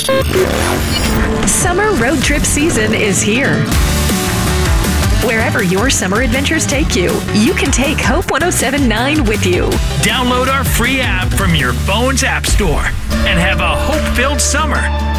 Summer road trip season is here. Wherever your summer adventures take you, you can take Hope 107.9 with you. Download our free app from your phone's app store and have a hope-filled summer.